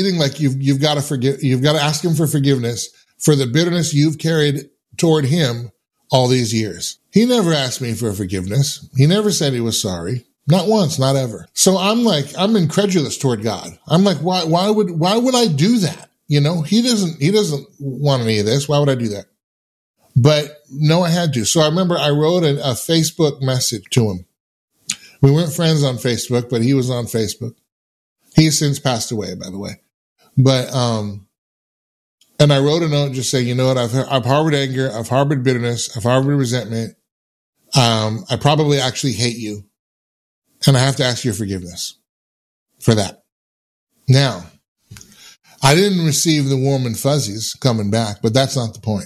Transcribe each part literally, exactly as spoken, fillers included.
pleading like you've, you've got to forgive, you've got to ask him for forgiveness for the bitterness you've carried toward him all these years. He never asked me for forgiveness. He never said he was sorry. Not once, not ever. So I'm like, I'm incredulous toward God. I'm like, why, why would, why would I do that? You know, he doesn't, he doesn't want any of this. Why would I do that? But no, I had to. So I remember I wrote a, a Facebook message to him. We weren't friends on Facebook, but he was on Facebook. He has since passed away, by the way. But, um, and I wrote a note just saying, you know what, I've, I've harbored anger, I've harbored bitterness, I've harbored resentment. Um, I probably actually hate you. And I have to ask your forgiveness for that. Now, I didn't receive the warm and fuzzies coming back, but that's not the point.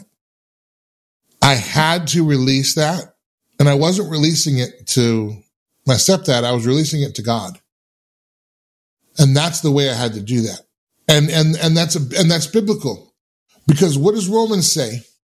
I had to release that, and I wasn't releasing it to my stepdad. I was releasing it to God. And that's the way I had to do that. And, and, and that's, a, and that's biblical, because what does Romans say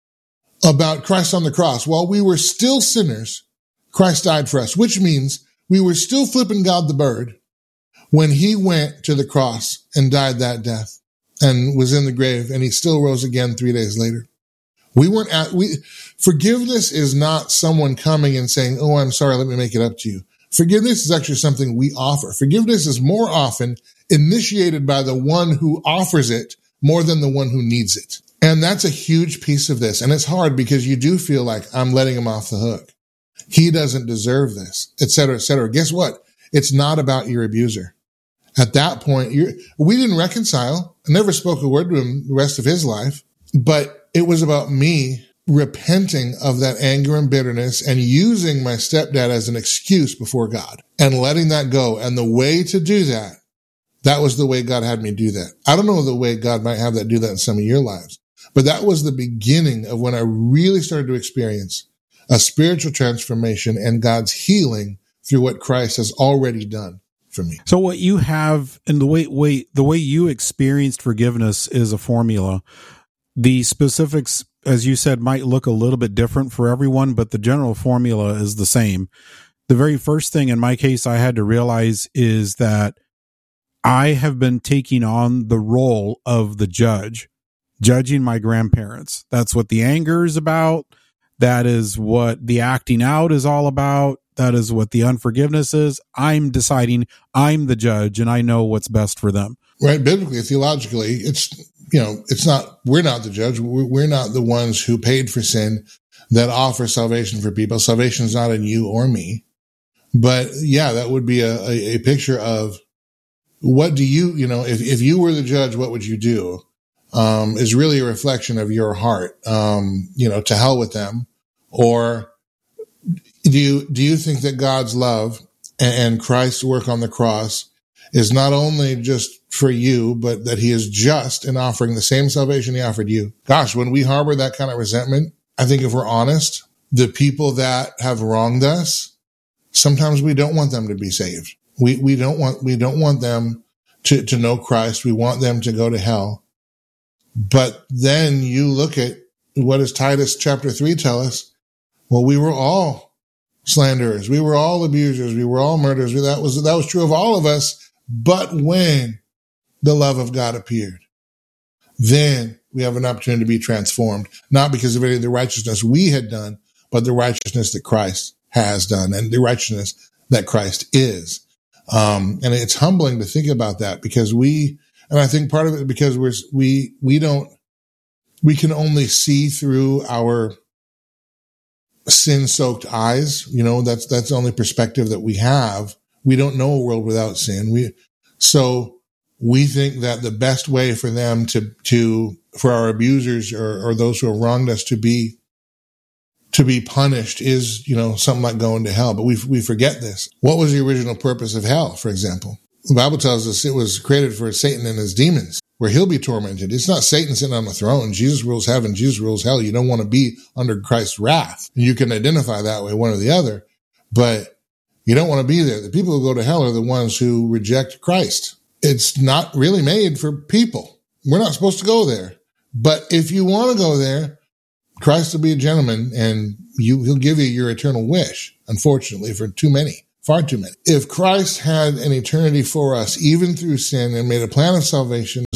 about Christ on the cross? While we were still sinners, Christ died for us, which means we were still flipping God the bird when he went to the cross and died that death and was in the grave, and he still rose again three days later. We weren't at, we, forgiveness is not someone coming and saying, oh, I'm sorry, let me make it up to you. Forgiveness is actually something we offer. Forgiveness is more often initiated by the one who offers it more than the one who needs it. And that's a huge piece of this. And it's hard because you do feel like I'm letting him off the hook. He doesn't deserve this, et cetera, et cetera. Guess what? It's not about your abuser. At that point, you're, we didn't reconcile. I never spoke a word to him the rest of his life, but it was about me repenting of that anger and bitterness and using my stepdad as an excuse before God and letting that go. And the way to do that, that was the way God had me do that. I don't know the way God might have that do that in some of your lives, but that was the beginning of when I really started to experience a spiritual transformation and God's healing through what Christ has already done for me. So what you have and the way, way the way you experienced forgiveness is a formula. The specifics, as you said, might look a little bit different for everyone, but the general formula is the same. The very first thing in my case I had to realize is that I have been taking on the role of the judge, judging my grandparents. That's what the anger is about. That is what the acting out is all about. That is what the unforgiveness is. I'm deciding I'm the judge and I know what's best for them. Right. Biblically, theologically, it's, you know, it's not, we're not the judge. We're not the ones who paid for sin that offer salvation for people. Salvation is not in you or me. But yeah, that would be a, a, a picture of what do you, you know, if, if you were the judge, what would you do? Um, is really a reflection of your heart. Um, you know, to hell with them. Or do you, do you think that God's love and, and Christ's work on the cross is not only just for you, but that he is just in offering the same salvation he offered you? Gosh, when we harbor that kind of resentment, I think if we're honest, the people that have wronged us, sometimes we don't want them to be saved. We, we don't want, we don't want them to, to know Christ. We want them to go to hell. But then you look at what does Titus chapter three tell us? Well, we were all slanderers. We were all abusers. We were all murderers. That was, that was true of all of us. But when the love of God appeared, then we have an opportunity to be transformed, not because of any of the righteousness we had done, but the righteousness that Christ has done and the righteousness that Christ is. Um, and it's humbling to think about that because we, and I think part of it because we're, we, we don't, we can only see through our sin-soaked eyes. You know, that's, that's the only perspective that we have. We don't know a world without sin. We, so we think that the best way for them to, to, for our abusers or, or those who have wronged us to be, to be punished is, you know, something like going to hell. But we, we forget this. What was the original purpose of hell, for example? The Bible tells us it was created for Satan and his demons, where he'll be tormented. It's not Satan sitting on the throne. Jesus rules heaven. Jesus rules hell. You don't want to be under Christ's wrath. And you can identify that way, one or the other, but you don't want to be there. The people who go to hell are the ones who reject Christ. It's not really made for people. We're not supposed to go there. But if you want to go there, Christ will be a gentleman and you, he'll give you your eternal wish, unfortunately, for too many. Far too many. If Christ had an eternity for us, even through sin, and made a plan of salvation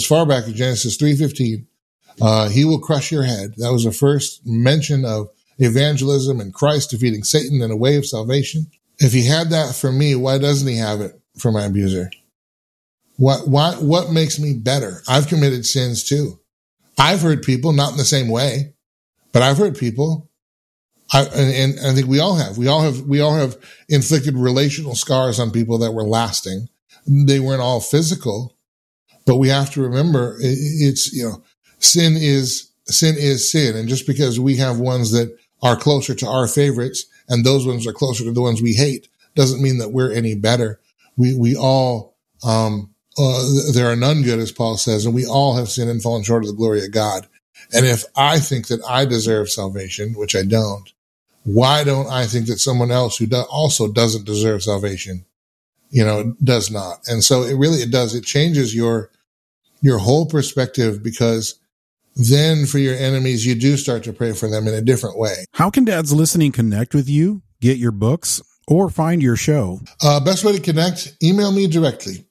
far back as Genesis three fifteen. Uh, he will crush your head. That was the first mention of evangelism and Christ defeating Satan in a way of salvation. If he had that for me, why doesn't he have it for my abuser? What, why, what makes me better? I've committed sins too. I've hurt people, not in the same way, but I've hurt people. I, and, and I think we all have. We all have, we all have inflicted relational scars on people that were lasting. They weren't all physical, but we have to remember it, it's, you know, sin is, sin is sin. And just because we have ones that are closer to our favorites and those ones are closer to the ones we hate doesn't mean that we're any better. We, we all, um, uh, there are none good, as Paul says, and we all have sinned and fallen short of the glory of God. And if I think that I deserve salvation, which I don't, why don't I think that someone else who do- also doesn't deserve salvation, you know, does not? And so it really, it does. It changes your, your whole perspective, because then for your enemies, you do start to pray for them in a different way. How can dads listening connect with you, get your books, or find your show? Uh, best way to connect, email me directly.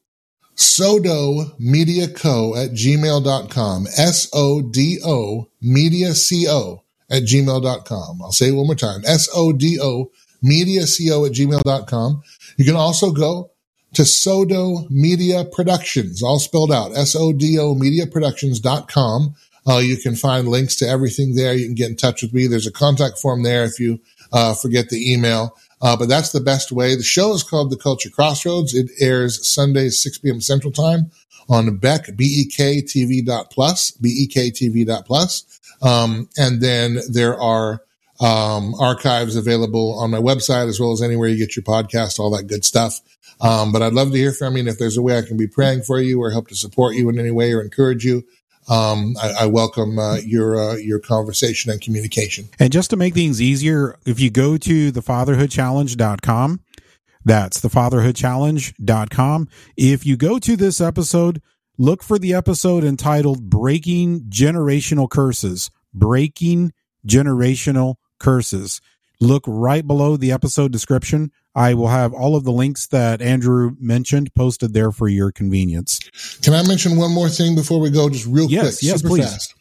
Sodo Media Co at gmail dot com. S O D O Media C O at gmail dot com. I'll say it one more time. S O D O Media C O at gmail dot com. You can also go to Sodo Media Productions, all spelled out. S O D O Media Productions dot com. Uh, you can find links to everything there. You can get in touch with me. There's a contact form there if you uh, forget the email. Uh, but that's the best way. The show is called The Culture Crossroads. It airs Sundays, six p.m. Central Time on Beck, B E K T V dot plus, B E K T V dot plus. Um, and then there are um, archives available on my website, as well as anywhere you get your podcast, all that good stuff. Um, but I'd love to hear from you. And if there's a way I can be praying for you or help to support you in any way or encourage you, Um, I, I welcome uh, your uh, your conversation and communication. And just to make things easier, if you go to the fatherhood challenge dot com, that's the fatherhood challenge dot com. If you go to this episode, look for the episode entitled Breaking Generational Curses. Breaking Generational Curses. Look right below the episode description. I will have all of the links that Andrew mentioned posted there for your convenience. Can I mention one more thing before we go, just real yes, quick? Yes, super please. Fast.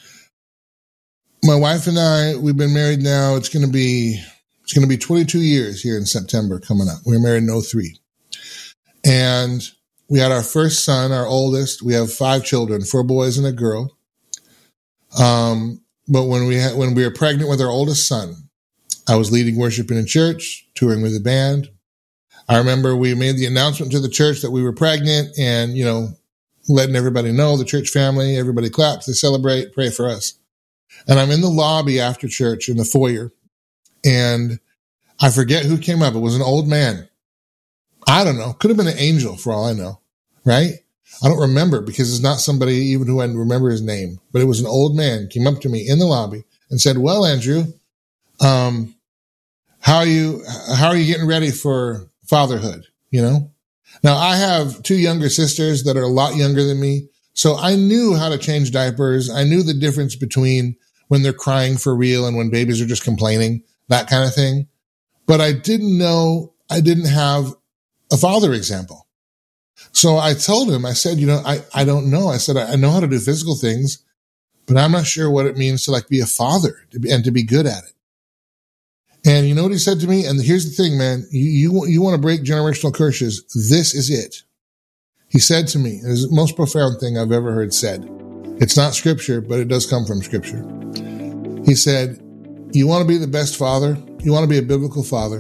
My wife and I, we've been married now. It's going to be, it's going to be twenty-two years here in September coming up. We were married in oh three. And we had our first son, our oldest. We have five children, four boys and a girl. Um, but when we had, when we were pregnant with our oldest son, I was leading worship in a church, touring with a band. I remember we made the announcement to the church that we were pregnant and, you know, letting everybody know, the church family, everybody claps, they celebrate, pray for us. And I'm in the lobby after church in the foyer, and I forget who came up. It was an old man. I don't know. Could have been an angel for all I know, right? I don't remember because it's not somebody even who I remember his name, but it was an old man came up to me in the lobby and said, "Well, Andrew, um, how are you, how are you getting ready for fatherhood?" You know, now I have two younger sisters that are a lot younger than me. So I knew how to change diapers. I knew the difference between when they're crying for real and when babies are just complaining, that kind of thing. But I didn't know, I didn't have a father example. So I told him, I said, you know, I, I don't know. I said, I, I know how to do physical things, but I'm not sure what it means to like be a father to be, and to be good at it. And you know what he said to me? And here's the thing, man, you, you, you want to break generational curses. This is it. He said to me, it is the most profound thing I've ever heard said. It's not scripture, but it does come from scripture. He said, you want to be the best father? You want to be a biblical father?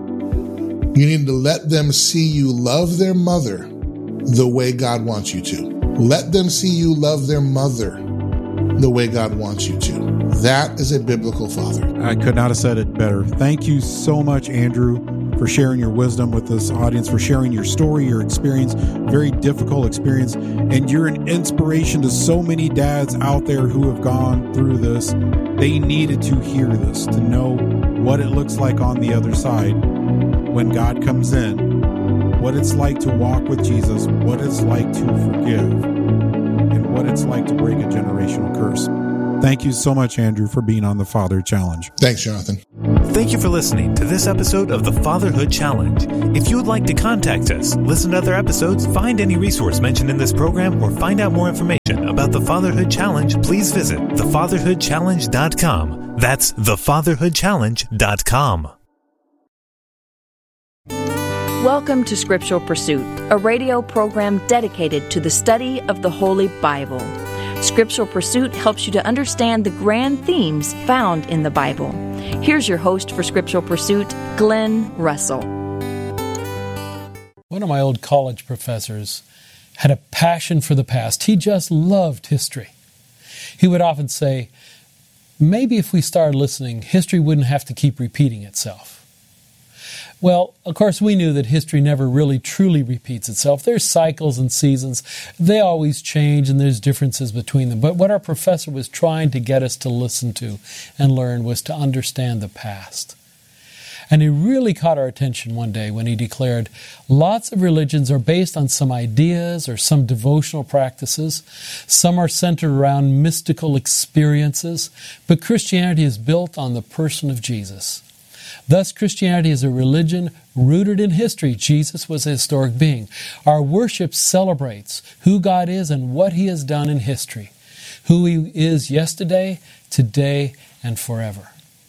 You need to let them see you love their mother the way God wants you to. Let them see you love their mother the way God wants you to. That is a biblical father. I could not have said it better. Thank you so much, Andrew, for sharing your wisdom with this audience, for sharing your story, your experience, very difficult experience. And you're an inspiration to so many dads out there who have gone through this. They needed to hear this, to know what it looks like on the other side when God comes in, what it's like to walk with Jesus, what it's like to forgive, and what it's like to break a generational curse. Thank you so much, Andrew, for being on the Father Challenge. Thanks, Jonathan. Thank you for listening to this episode of the Fatherhood Challenge. If you would like to contact us, listen to other episodes, find any resource mentioned in this program, or find out more information, the Fatherhood Challenge, please visit the fatherhood challenge dot com. That's the fatherhood challenge dot com. Welcome to Scriptural Pursuit, a radio program dedicated to the study of the Holy Bible. Scriptural Pursuit helps you to understand the grand themes found in the Bible. Here's your host for Scriptural Pursuit, Glenn Russell. One of my old college professors had a passion for the past. He just loved history. He would often say, maybe if we started listening, history wouldn't have to keep repeating itself. Well, of course, we knew that history never really truly repeats itself. There's cycles and seasons. They always change, and there's differences between them. But what our professor was trying to get us to listen to and learn was to understand the past. And he really caught our attention one day when he declared, lots of religions are based on some ideas or some devotional practices. Some are centered around mystical experiences. But Christianity is built on the person of Jesus. Thus, Christianity is a religion rooted in history. Jesus was a historic being. Our worship celebrates who God is and what He has done in history, who He is yesterday, today, and forever.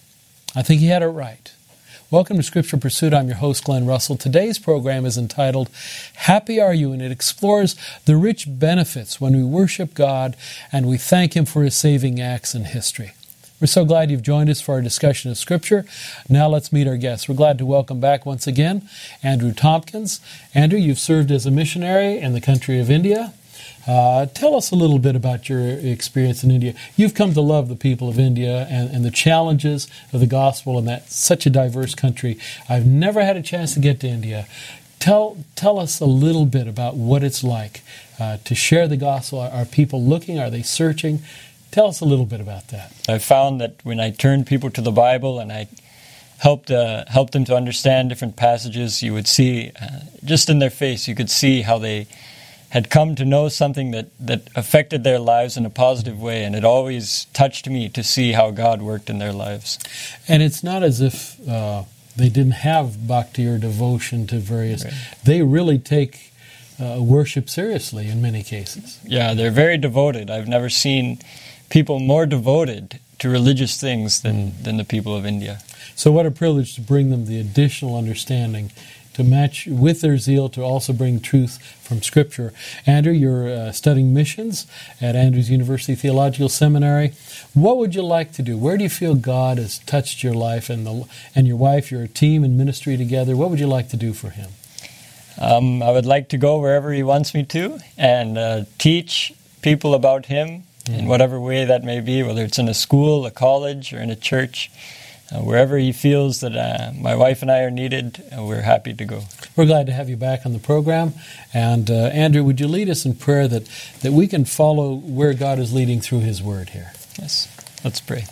I think he had it right. Welcome to Scriptural Pursuit. I'm your host, Glenn Russell. Today's program is entitled, Happy Are You? And it explores the rich benefits when we worship God and we thank Him for His saving acts in history. We're so glad you've joined us for our discussion of Scripture. Now let's meet our guests. We're glad to welcome back once again Andrew Tompkins. Andrew, you've served as a missionary in the country of India. Uh, tell us a little bit about your experience in India. You've come to love the people of India and, and the challenges of the gospel in that such a diverse country. I've never had a chance to get to India. Tell tell us a little bit about what it's like uh, to share the gospel. Are, are people looking? Are they searching? Tell us a little bit about that. I found that when I turned people to the Bible and I helped uh, helped them to understand different passages, you would see, uh, just in their face, you could see how they had come to know something that, that affected their lives in a positive way, and it always touched me to see how God worked in their lives. And it's not as if uh, they didn't have bhakti or devotion to various... Right. They really take uh, worship seriously in many cases. Yeah, they're very devoted. I've never seen people more devoted to religious things than, mm. than the people of India. So what a privilege to bring them the additional understanding to match with their zeal to also bring truth from Scripture. Andrew, you're uh, studying missions at Andrews University Theological Seminary. What would you like to do? Where do you feel God has touched your life and the and your wife, your team in ministry together? What would you like to do for Him? Um, I would like to go wherever He wants me to and uh, teach people about Him mm. in whatever way that may be, whether it's in a school, a college, or in a church. Uh, wherever He feels that uh, my wife and I are needed, uh, we're happy to go. We're glad to have you back on the program. And uh, Andrew, would you lead us in prayer that, that we can follow where God is leading through His Word here? Yes, let's pray.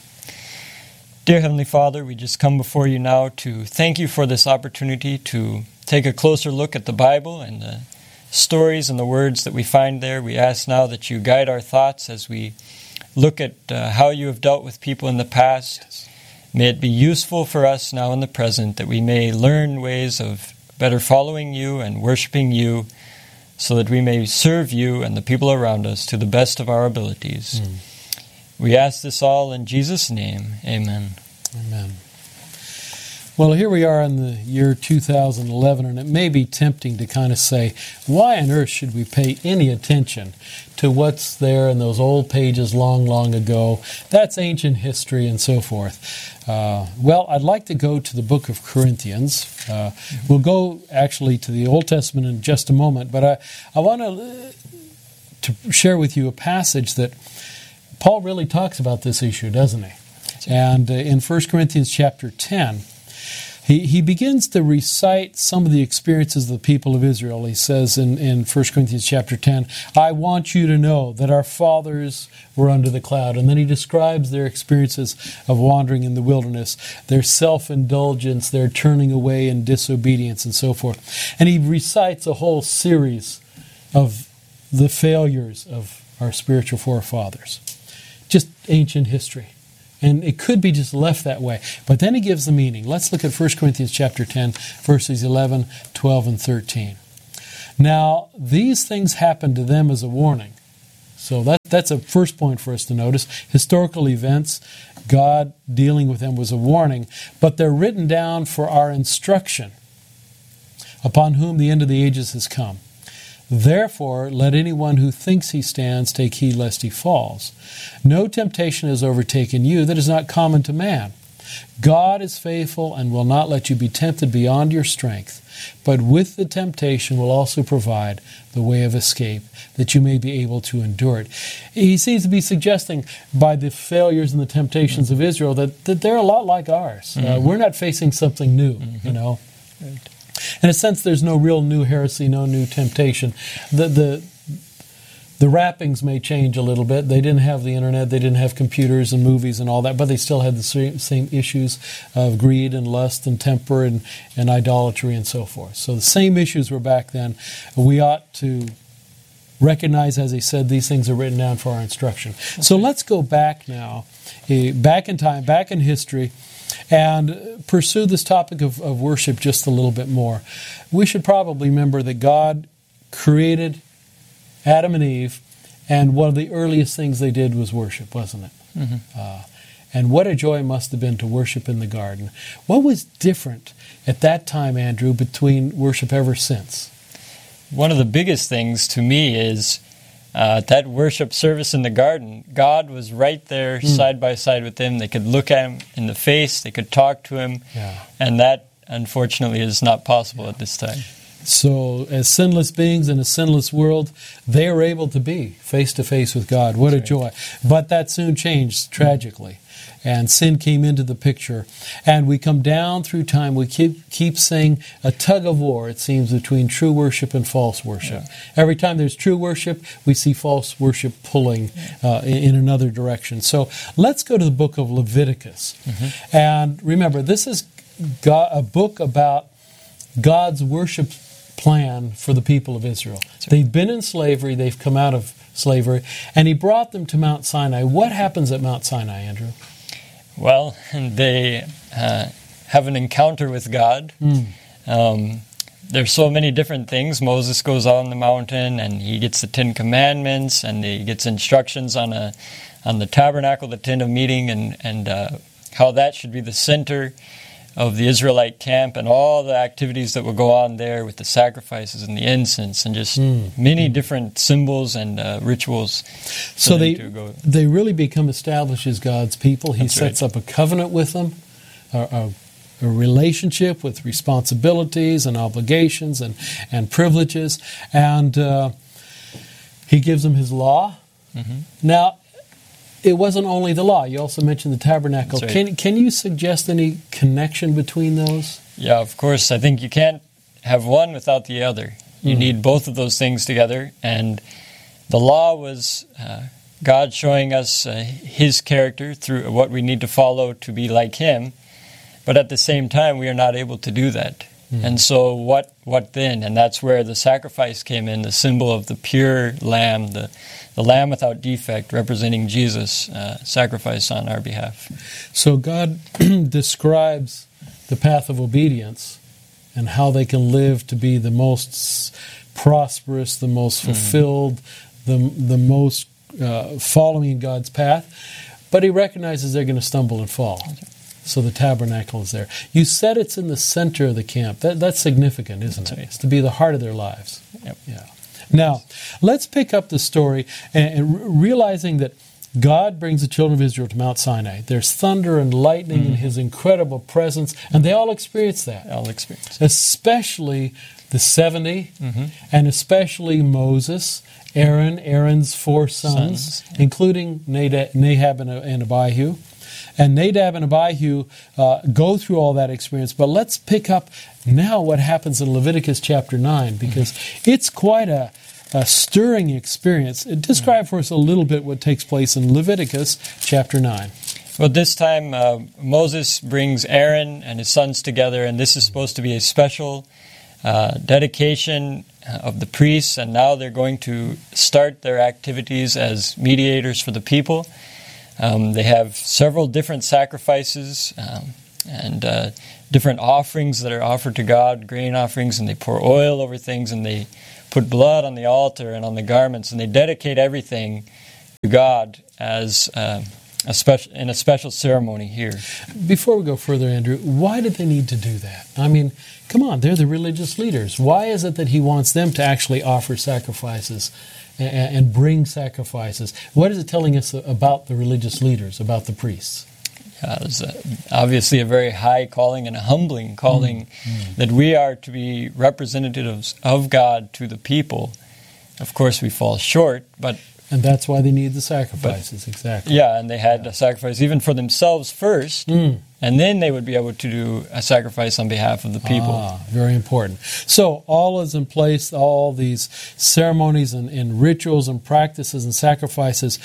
Dear Heavenly Father, we just come before You now to thank You for this opportunity to take a closer look at the Bible and the stories and the words that we find there. We ask now that You guide our thoughts as we look at uh, how You have dealt with people in the past. Yes. May it be useful for us now in the present that we may learn ways of better following You and worshiping You so that we may serve You and the people around us to the best of our abilities. Mm. We ask this all in Jesus' name. Amen. Amen. Well, here we are in the year two thousand eleven, and it may be tempting to kind of say, why on earth should we pay any attention to what's there in those old pages long, long ago? That's ancient history and so forth. Uh, well, I'd like to go to the book of Corinthians. Uh, we'll go actually to the Old Testament in just a moment, but I, I want to, to share with you a passage that Paul really talks about this issue, doesn't he? And uh, in First Corinthians chapter ten, He he begins to recite some of the experiences of the people of Israel. He says in, in First Corinthians chapter ten, I want you to know that our fathers were under the cloud. And then he describes their experiences of wandering in the wilderness, their self-indulgence, their turning away in disobedience, and so forth. And he recites a whole series of the failures of our spiritual forefathers. Just ancient history. And it could be just left that way. But then he gives the meaning. Let's look at First Corinthians chapter ten, verses eleven, twelve, and thirteen. Now, these things happened to them as a warning. So that's That's a first point for us to notice. Historical events, God dealing with them was a warning, but they're written down for our instruction, upon whom the end of the ages has come. Therefore, let anyone who thinks he stands take heed lest he falls. No temptation has overtaken you that is not common to man. God is faithful and will not let you be tempted beyond your strength, but with the temptation will also provide the way of escape, that you may be able to endure it. He seems to be suggesting by the failures and the temptations of Israel that, that they're a lot like ours. Mm-hmm. Uh, we're not facing something new, mm-hmm. you know. Right. In a sense, there's no real new heresy, no new temptation. The the the wrappings may change a little bit. They didn't have the internet, they didn't have computers and movies and all that, but they still had the same, same issues of greed and lust and temper and, and idolatry and so forth. So the same issues were back then. We ought to recognize, as he said, these things are written down for our instruction. Okay. So let's go back now, uh, back in time, back in history, and pursue this topic of, of worship just a little bit more. We should probably remember that God created Adam and Eve, and one of the earliest things they did was worship, wasn't it? Mm-hmm. Uh, and what a joy it must have been to worship in the garden. What was different at that time, Andrew, between worship ever since? One of the biggest things to me is uh, that worship service in the garden. God was right there mm. side by side with them. They could look at him in the face. They could talk to him. Yeah. And that, unfortunately, is not possible yeah. at this time. So, as sinless beings in a sinless world, they are able to be face-to-face with God. What That's a joy. Right. But that soon changed tragically. And sin came into the picture. And we come down through time. We keep keep saying a tug of war, it seems, between true worship and false worship. Yeah. Every time there's true worship, we see false worship pulling uh, in, in another direction. So let's go to the book of Leviticus. Mm-hmm. And remember, this is God, a book about God's worship plan for the people of Israel. They've been in slavery, they've come out of slavery, and he brought them to Mount Sinai. What happens at Mount Sinai, Andrew? Well, they uh, have an encounter with God. Mm. Um, there's so many different things. Moses goes on the mountain, and he gets the Ten Commandments, and he gets instructions on a on the tabernacle, the tent of meeting, and and uh, how that should be the center of the Israelite camp, and all the activities that will go on there with the sacrifices and the incense and just mm. many mm. different symbols and uh, rituals. So they they really become established as God's people. He That's sets right. up a covenant with them, a, a, a relationship with responsibilities and obligations and, and privileges, and uh, he gives them his law. Mm-hmm. Now, it wasn't only the law. You also mentioned the tabernacle. Right. Can can you suggest any connection between those? Yeah, of course. I think you can't have one without the other. You mm. need both of those things together. And the law was uh, God showing us uh, his character through what we need to follow to be like him. But at the same time, we are not able to do that. Mm. And so what what then? And that's where the sacrifice came in, the symbol of the pure lamb, the the lamb without defect, representing Jesus, uh, sacrificed on our behalf. So God describes the path of obedience and how they can live to be the most prosperous, the most fulfilled, mm. the, the most uh, following God's path. But he recognizes they're going to stumble and fall. So the tabernacle is there. You said it's in the center of the camp. That, that's significant, isn't that's it? Right. It's to be the heart of their lives. Yep. Yeah. Now, let's pick up the story and, and realizing that God brings the children of Israel to Mount Sinai. There's thunder and lightning mm-hmm. in his incredible presence, and they all experience that. They all experience. Especially the seventy, mm-hmm. and especially Moses, Aaron, Aaron's four sons, sons yeah. including Nadab, Nahab and, and Abihu. And Nadab and Abihu uh, go through all that experience. But let's pick up now what happens in Leviticus chapter nine, because mm-hmm. it's quite a, a stirring experience. Describe mm-hmm. for us a little bit what takes place in Leviticus chapter nine. Well, this time uh, Moses brings Aaron and his sons together, and this is supposed to be a special uh, dedication of the priests, and now they're going to start their activities as mediators for the people. Um, they have several different sacrifices um, and uh, different offerings that are offered to God, grain offerings, and they pour oil over things, and they put blood on the altar and on the garments, and they dedicate everything to God as uh, a special in a special ceremony here. Before we go further, Andrew, why did they need to do that? I mean, come on, they're the religious leaders. Why is it that he wants them to actually offer sacrifices and, and bring sacrifices? What is it telling us about the religious leaders, about the priests? Uh, it's a, obviously a very high calling and a humbling calling mm-hmm. that we are to be representatives of God to the people. Of course, we fall short, but... And that's why they need the sacrifices, but, exactly. Yeah, and they had to sacrifice even for themselves first, mm. and then they would be able to do a sacrifice on behalf of the people. Ah, very important. So all is in place, all these ceremonies and, and rituals and practices and sacrifices,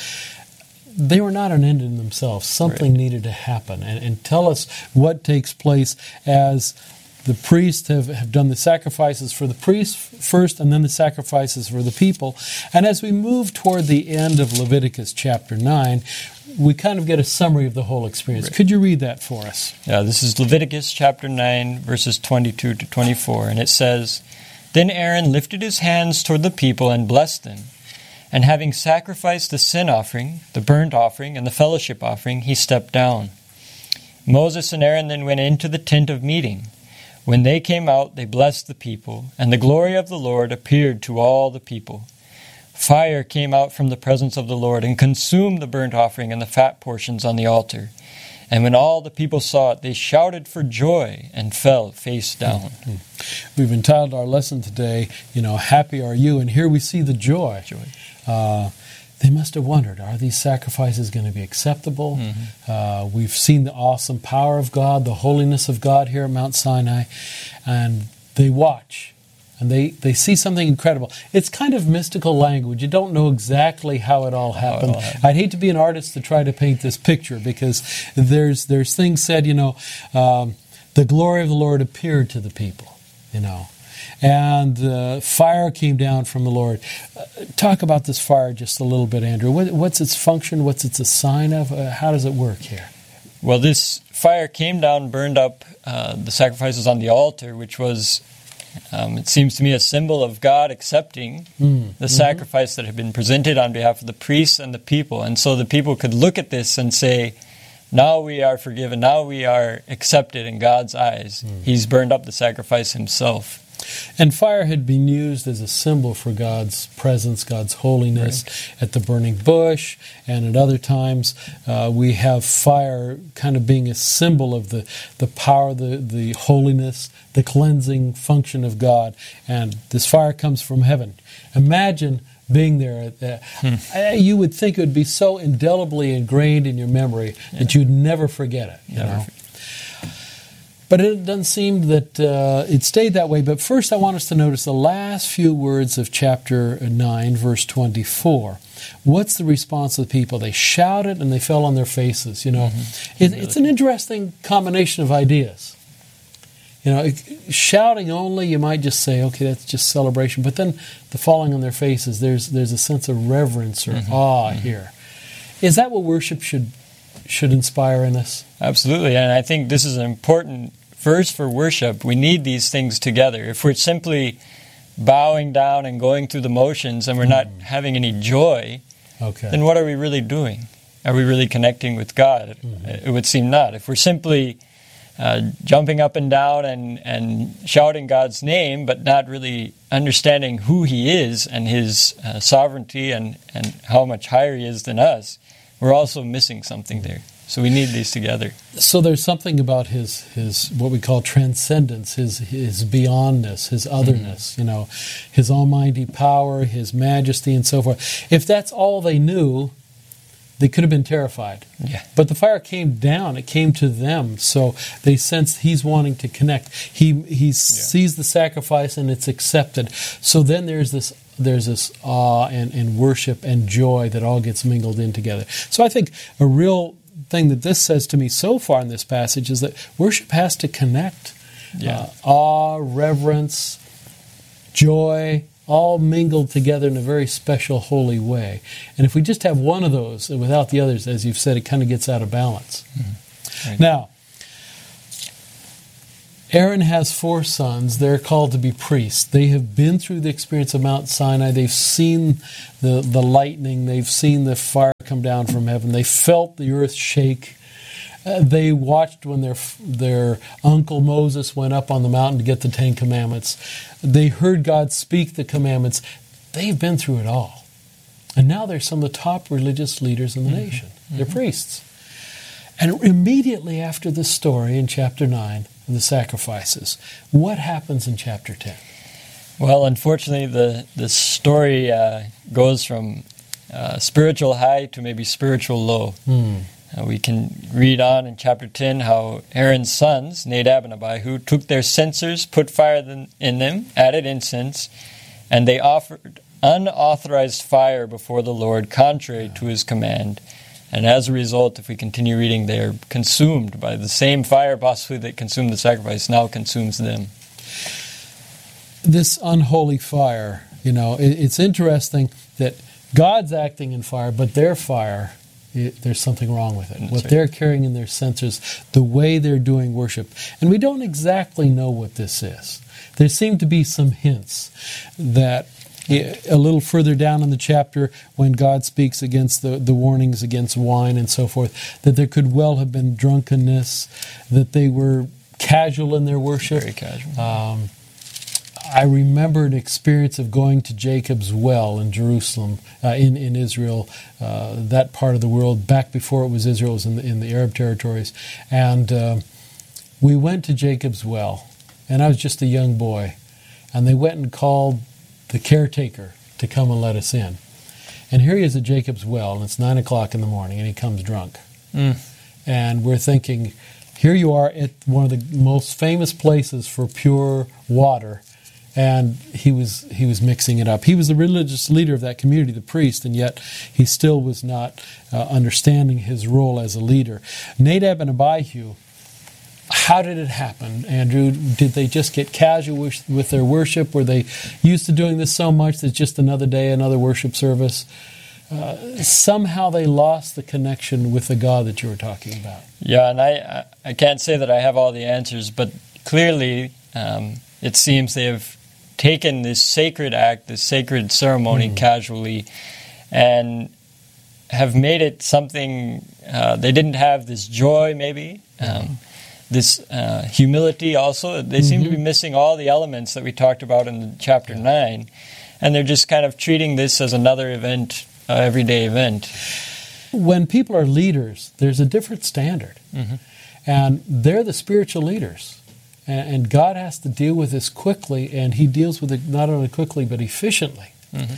they were not an end in themselves. Something right. needed to happen. And, and tell us what takes place as the priests have, have done the sacrifices for the priests first and then the sacrifices for the people. And as we move toward the end of Leviticus chapter nine, we kind of get a summary of the whole experience. Right. Could you read that for us? Yeah, this is Leviticus chapter nine, verses twenty-two to twenty-four. And it says, "Then Aaron lifted his hands toward the people and blessed them. And having sacrificed the sin offering, the burnt offering, and the fellowship offering, he stepped down. Moses and Aaron then went into the tent of meeting. When they came out, they blessed the people, and the glory of the Lord appeared to all the people. Fire came out from the presence of the Lord and consumed the burnt offering and the fat portions on the altar. And when all the people saw it, they shouted for joy and fell face down." Mm-hmm. We've entitled our lesson today, you know, "Happy Are You?" And here we see the joy. Joy. Uh, they must have wondered, are these sacrifices going to be acceptable? Mm-hmm. Uh, we've seen the awesome power of God, the holiness of God here at Mount Sinai, and they watch, and they, they see something incredible. It's kind of mystical language. You don't know exactly how it all happened. It all happened. I'd hate to be an artist to try to paint this picture, because there's there's things said, you know, um, the glory of the Lord appeared to the people, you know. And uh, fire came down from the Lord. Uh, talk about this fire just a little bit, Andrew. What, what's its function? What's it a sign of? Uh, how does it work here? Well, this fire came down, burned up uh, the sacrifices on the altar, which was, um, it seems to me, a symbol of God accepting mm. the mm-hmm. sacrifice that had been presented on behalf of the priests and the people. And so the people could look at this and say, now we are forgiven, now we are accepted in God's eyes. Mm. He's burned up the sacrifice himself. And fire had been used as a symbol for God's presence, God's holiness, right. at the burning bush, and at other times uh, we have fire kind of being a symbol of the, the power, the, the holiness, the cleansing function of God. And this fire comes from heaven. Imagine being there. Uh, hmm. You would think it would be so indelibly ingrained in your memory yeah. that you'd never forget it. You never. know? But it doesn't seem that uh, it stayed that way. But first I want us to notice the last few words of chapter nine, verse twenty-four. What's the response of the people? They shouted and they fell on their faces. You know, mm-hmm. it, it's an interesting combination of ideas. You know, shouting only, you might just say, okay, that's just celebration. But then the falling on their faces, there's there's a sense of reverence or mm-hmm. awe mm-hmm. here. Is that what worship should should inspire in us? Absolutely, and I think this is an important verse for worship. We need these things together. If we're simply bowing down and going through the motions and we're not mm. having any joy, okay. then what are we really doing? Are we really connecting with God? Mm-hmm. It would seem not. If we're simply uh, jumping up and down and, and shouting God's name, but not really understanding who He is and His uh, sovereignty and, and how much higher He is than us, we're also missing something there. So we need these together. So there's something about his his what we call transcendence, his his beyondness, his otherness, mm-hmm. you know, his almighty power, his majesty, and so forth. If that's all they knew, they could have been terrified. Yeah. But the fire came down; it came to them, so they sensed he's wanting to connect. He he yeah. sees the sacrifice and it's accepted. So then there's this. There's this awe and, and worship and joy that all gets mingled in together. So I think a real thing that this says to me so far in this passage is that worship has to connect. Yeah. Uh, awe, reverence, joy, all mingled together in a very special, holy way. And if we just have one of those and without the others, as you've said, it kind of gets out of balance. Mm-hmm. Right. Now, Aaron has four sons. They're called to be priests. They have been through the experience of Mount Sinai. They've seen the, the lightning. They've seen the fire come down from heaven. They felt the earth shake. Uh, they watched when their their uncle Moses went up on the mountain to get the Ten Commandments. They heard God speak the commandments. They've been through it all. And now they're some of the top religious leaders in the mm-hmm. nation. They're mm-hmm. priests. And immediately after this story in chapter nine, the sacrifices, what happens in chapter ten? Well, unfortunately, the, the story uh, goes from uh, spiritual high to maybe spiritual low. Mm. Uh, we can read on in chapter ten how Aaron's sons, Nadab and Abihu, took their censers, put fire in them, added incense, and they offered unauthorized fire before the Lord, contrary to his command. And as a result, if we continue reading, they are consumed by the same fire possibly that consumed the sacrifice, now consumes them. This unholy fire, you know, it, it's interesting that God's acting in fire, but their fire, it, there's something wrong with it. That's what right. they're carrying in their censers, the way they're doing worship. And we don't exactly know what this is. There seem to be some hints that a little further down in the chapter, when God speaks against the, the warnings against wine and so forth, that there could well have been drunkenness, that they were casual in their worship. Very casual. Um, I remember an experience of going to Jacob's Well in Jerusalem, uh, in, in Israel, uh, that part of the world, back before it was Israel, it was in the, in the Arab territories. And uh, we went to Jacob's Well, and I was just a young boy, and they went and called the caretaker to come and let us in. And here he is at Jacob's Well, and it's nine o'clock in the morning, and he comes drunk. Mm. And we're thinking, here you are at one of the most famous places for pure water, and he was he was mixing it up. He was the religious leader of that community, the priest, and yet he still was not uh, understanding his role as a leader. Nadab and Abihu, how did it happen, Andrew? Did they just get casual with, with their worship? Were they used to doing this so much that it's just another day, another worship service? Uh, somehow they lost the connection with the God that you were talking about. Yeah, and I I can't say that I have all the answers, but clearly um, it seems they have taken this sacred act, this sacred ceremony mm. casually, and have made it something, uh, they didn't have this joy maybe, um, mm. this uh, humility also. They mm-hmm. seem to be missing all the elements that we talked about in chapter nine, and they're just kind of treating this as another event, uh, everyday event. When people are leaders, there's a different standard, mm-hmm. and they're the spiritual leaders. And God has to deal with this quickly, and He deals with it not only quickly, but efficiently. Mm-hmm.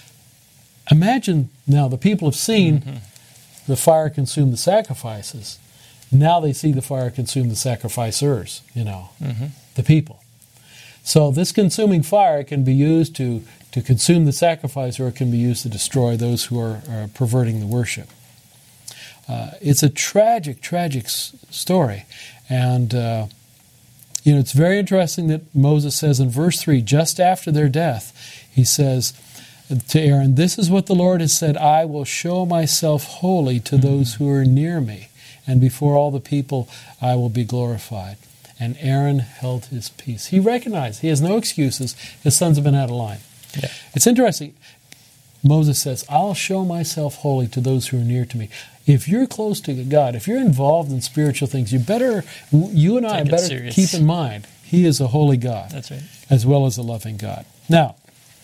Imagine now the people have seen mm-hmm. the fire consume the sacrifices. Now they see the fire consume the sacrificers, you know, mm-hmm. the people. So this consuming fire can be used to, to consume the sacrifice, or it can be used to destroy those who are, are perverting the worship. Uh, it's a tragic, tragic s- story. And... Uh, You know, it's very interesting that Moses says in verse three, just after their death, he says to Aaron, "This is what the Lord has said, I will show myself holy to those who are near me, and before all the people I will be glorified." And Aaron held his peace. He recognized he has no excuses. His sons have been out of line. Yeah. It's interesting. Moses says, "I'll show myself holy to those who are near to me." If you're close to God, if you're involved in spiritual things, you better, you and I better serious. keep in mind, He is a holy God. That's right. As well as a loving God. Now,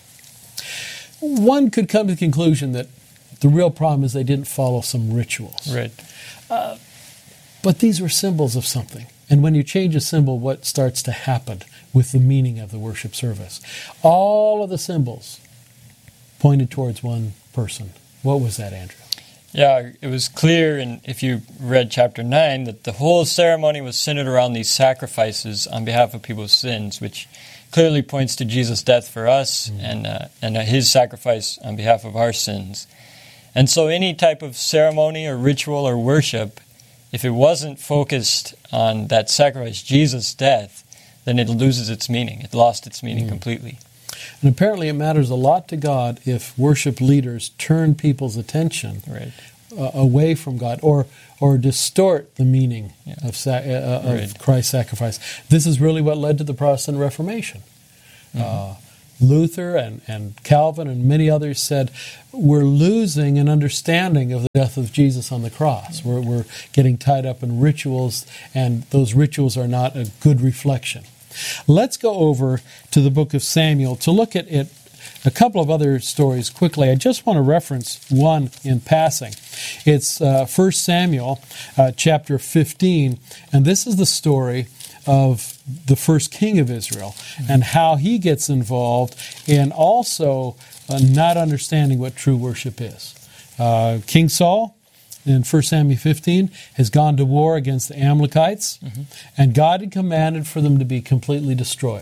one could come to the conclusion that the real problem is they didn't follow some rituals. Right. Uh, but these were symbols of something. And when you change a symbol, what starts to happen with the meaning of the worship service? All of the symbols pointed towards one person. What was that, Andrew? Yeah, it was clear, and if you read chapter nine, that the whole ceremony was centered around these sacrifices on behalf of people's sins, which clearly points to Jesus' death for us mm-hmm. and uh, and uh, His sacrifice on behalf of our sins. And so any type of ceremony or ritual or worship, if it wasn't focused on that sacrifice, Jesus' death, then it loses its meaning. It lost its meaning mm-hmm. completely. And apparently it matters a lot to God if worship leaders turn people's attention right. uh, away from God, or or distort the meaning yeah. of, sa- uh, of right. Christ's sacrifice. This is really what led to the Protestant Reformation. Mm-hmm. Uh, Luther and, and Calvin and many others said, we're losing an understanding of the death of Jesus on the cross. We're, we're getting tied up in rituals, and those rituals are not a good reflection. Let's go over to the book of Samuel to look at it, a couple of other stories quickly. I just want to reference one in passing. It's uh, First Samuel uh, chapter fifteen, and this is the story of the first king of Israel and how he gets involved in also uh, not understanding what true worship is. Uh, King Saul, in First Samuel fifteen, has gone to war against the Amalekites, mm-hmm. and God had commanded for them to be completely destroyed.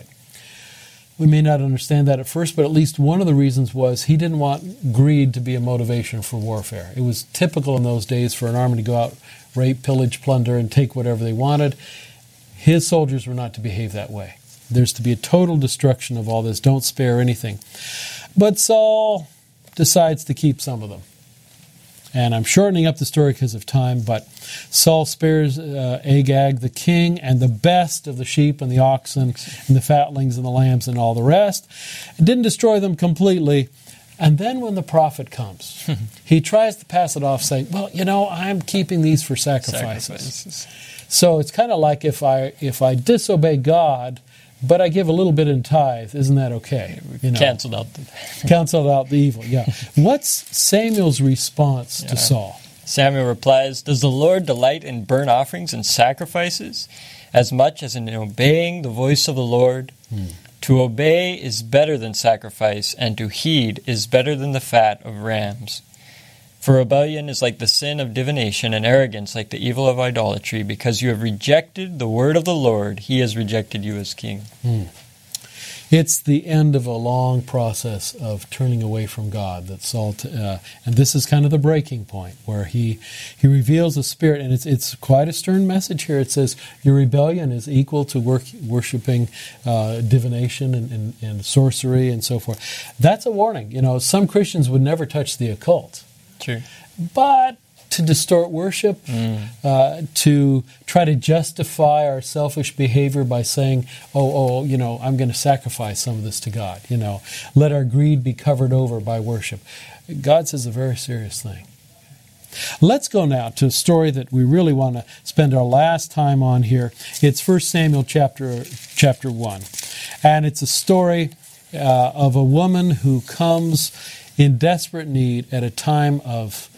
We may not understand that at first, but at least one of the reasons was he didn't want greed to be a motivation for warfare. It was typical in those days for an army to go out, rape, pillage, plunder, and take whatever they wanted. His soldiers were not to behave that way. There's to be a total destruction of all this. Don't spare anything. But Saul decides to keep some of them. And I'm shortening up the story because of time, but Saul spares uh, Agag, the king, and the best of the sheep and the oxen and the fatlings and the lambs and all the rest. It didn't destroy them completely. And then when the prophet comes, he tries to pass it off saying, well, you know, I'm keeping these for sacrifices. sacrifices. So it's kind of like if I if I disobey God, but I give a little bit in tithe, isn't that okay? You know, canceled out the canceled out the evil. Yeah. What's Samuel's response yeah. to Saul? Samuel replies, "Does the Lord delight in burnt offerings and sacrifices as much as in obeying the voice of the Lord? Hmm. To obey is better than sacrifice, and to heed is better than the fat of rams. For rebellion is like the sin of divination, and arrogance like the evil of idolatry. Because you have rejected the word of the Lord, he has rejected you as king." Hmm. It's the end of a long process of turning away from God that Saul, t- uh, and this is kind of the breaking point where he he reveals the Spirit, and it's it's quite a stern message here. It says your rebellion is equal to work, worshiping uh, divination and, and, and sorcery and so forth. That's a warning. You know, some Christians would never touch the occult. True. But to distort worship, mm. uh, to try to justify our selfish behavior by saying, oh, oh, you know, I'm going to sacrifice some of this to God. You know, let our greed be covered over by worship. God says a very serious thing. Let's go now to a story that we really want to spend our last time on here. It's First Samuel chapter chapter one. And it's a story uh, of a woman who comes in desperate need at a time of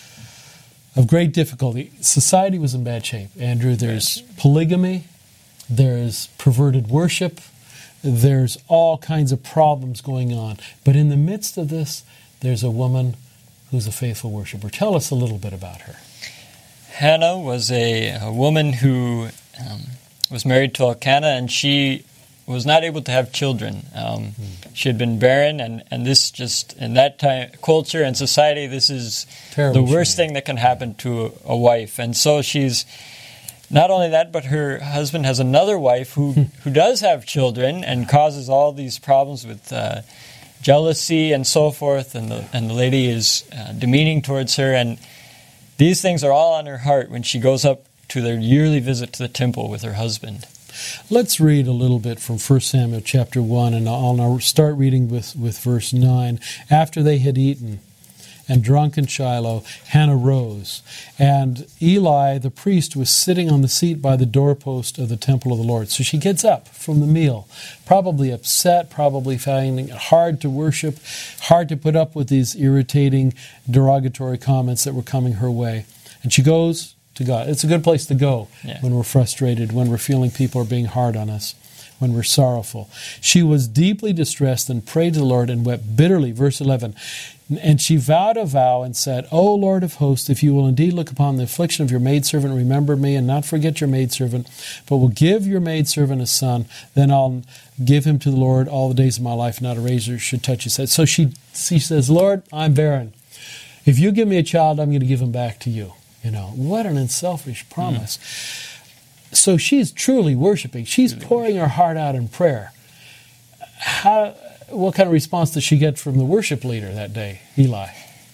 of great difficulty. Society was in bad shape, Andrew. There's polygamy, there's perverted worship, there's all kinds of problems going on. But in the midst of this, there's a woman who's a faithful worshiper. Tell us a little bit about her. Hannah was a, a woman who um, was married to Elkanah, and she was not able to have children. Um, mm. She had been barren, and, and this just, in that time, culture and society, this is Terrible the worst shame. thing that can happen to a, a wife. And so she's, not only that, but her husband has another wife who, who does have children and causes all these problems with uh, jealousy and so forth, and the, and the lady is uh, demeaning towards her, and these things are all on her heart when she goes up to their yearly visit to the temple with her husband. Let's read a little bit from First Samuel chapter one, and I'll start reading with, with verse nine. After they had eaten and drunk in Shiloh, Hannah rose, and Eli the priest was sitting on the seat by the doorpost of the temple of the Lord. So she gets up from the meal, probably upset, probably finding it hard to worship, hard to put up with these irritating, derogatory comments that were coming her way. And she goes to God. It's a good place to go yeah. when we're frustrated, when we're feeling people are being hard on us, when we're sorrowful. She was deeply distressed and prayed to the Lord and wept bitterly. Verse eleven. And she vowed a vow and said, O Lord of hosts, if you will indeed look upon the affliction of your maidservant, remember me and not forget your maidservant, but will give your maidservant a son, then I'll give him to the Lord all the days of my life, not a razor should touch his head. So she, she says, Lord, I'm barren. If you give me a child, I'm going to give him back to you. You know, what an unselfish promise. Mm. So she's truly worshiping. She's pouring her heart out in prayer. How, what kind of response does she get from the worship leader that day, Eli?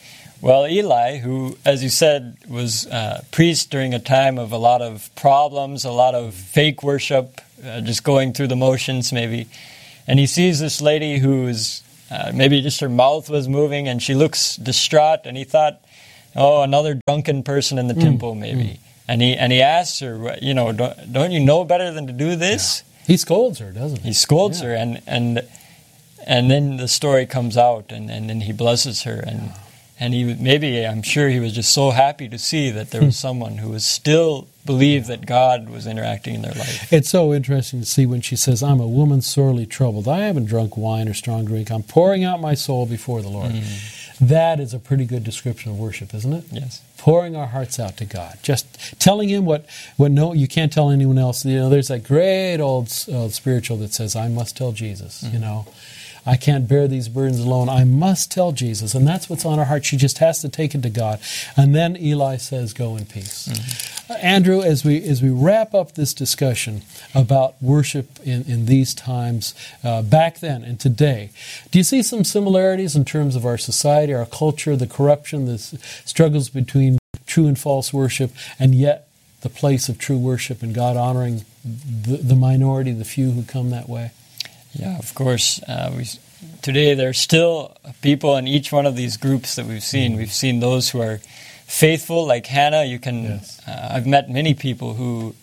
Well, Eli, who, as you said, was uh, priest during a time of a lot of problems, a lot of fake worship, uh, just going through the motions maybe, and he sees this lady who's uh, maybe just her mouth was moving and she looks distraught, and he thought, oh, another drunken person in the mm. temple maybe. Mm. And he and he asks her, you know, don't, don't you know better than to do this? Yeah. He scolds her, doesn't he? He scolds yeah. her, and, and and then the story comes out, and, and then he blesses her, and yeah. and he maybe I'm sure he was just so happy to see that there was someone who was still believed that God was interacting in their life. It's so interesting to see when she says, "I'm a woman sorely troubled. I haven't drunk wine or strong drink. I'm pouring out my soul before the Lord." Mm. That is a pretty good description of worship, isn't it? Yes. Pouring our hearts out to God, just telling Him what, what no, you can't tell anyone else. You know, there's that great old uh, spiritual that says, "I must tell Jesus." Mm-hmm. You know, I can't bear these burdens alone. I must tell Jesus, and that's what's on her heart. She just has to take it to God. And then Eli says, "Go in peace." Mm-hmm. Uh, Andrew, as we as we wrap up this discussion about worship in, in these times, uh, back then and today, do you see some similarities in terms of our society, our culture, the corruption, the struggles between true and false worship, and yet the place of true worship and God honoring the, the minority, the few who come that way? Yeah, of course. Uh, we, today there are still people in each one of these groups that we've seen. Mm-hmm. We've seen those who are faithful, like Hannah. You can. Yes. Uh, I've met many people who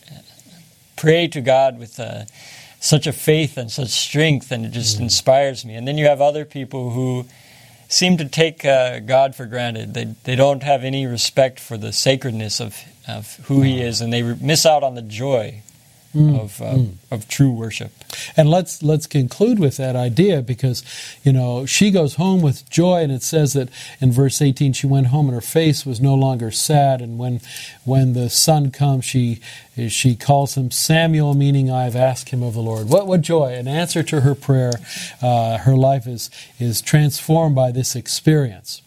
pray to God with uh, such a faith and such strength, and it just mm-hmm. inspires me. And then you have other people who seem to take uh, God for granted. They they don't have any respect for the sacredness of of who He is, and they re- miss out on the joy Mm, of uh, mm. of true worship. And let's let's conclude with that idea, because, you know, she goes home with joy, and it says that in verse eighteen, she went home and her face was no longer sad, and when when the son comes, she she calls him Samuel, meaning I have asked him of the Lord. What what joy! An answer to her prayer. Uh, her life is is transformed by this experience.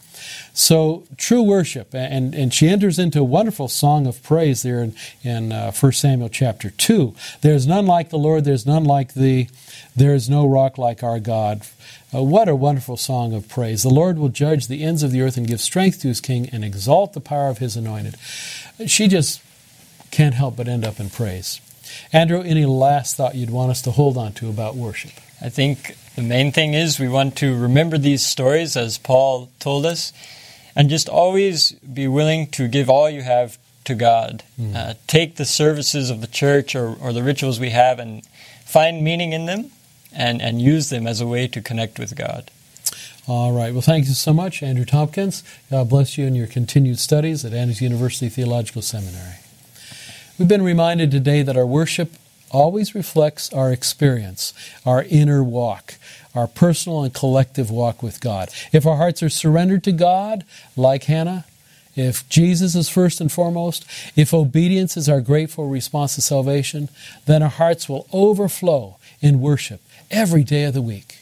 So, true worship, and, and she enters into a wonderful song of praise there in, in uh, First Samuel chapter two. There's none like the Lord, there's none like thee, there is no rock like our God. Uh, what a wonderful song of praise. The Lord will judge the ends of the earth and give strength to His king and exalt the power of His anointed. She just can't help but end up in praise. Andrew, any last thought you'd want us to hold on to about worship? I think the main thing is we want to remember these stories as Paul told us, and just always be willing to give all you have to God. Mm. Uh, take the services of the church or, or the rituals we have and find meaning in them and, and use them as a way to connect with God. All right. Well, thank you so much, Andrew Tompkins. God bless you in your continued studies at Andrews University Theological Seminary. We've been reminded today that our worship always reflects our experience, our inner walk, our personal and collective walk with God. If our hearts are surrendered to God, like Hannah, if Jesus is first and foremost, if obedience is our grateful response to salvation, then our hearts will overflow in worship every day of the week.